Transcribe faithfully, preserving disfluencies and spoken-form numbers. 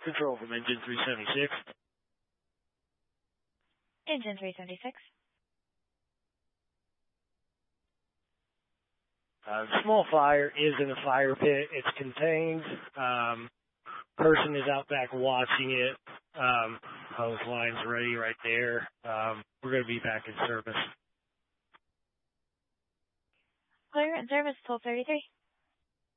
Control from engine three seventy-six. Engine three seventy-six. Uh, small fire is in a fire pit. It's contained. Um, person is out back watching it. Um, hose line's ready right there. Um, we're going to be back in service. Clear in service, twelve thirty-three.